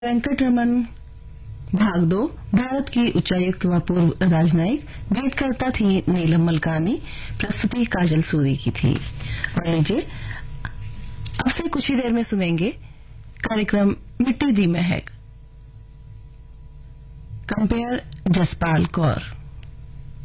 वेंकटरमन भाग 2 भारत की उच्चायुक्त व पूर्व राजनयिक भेंट करता थी नीलम मलकानी। प्रस्तुति काजल सूरी की थी। और लीजिए अब से कुछ ही देर में सुनेंगे कार्यक्रम मिट्टी दी महक। कंपेयर जसपाल कौर।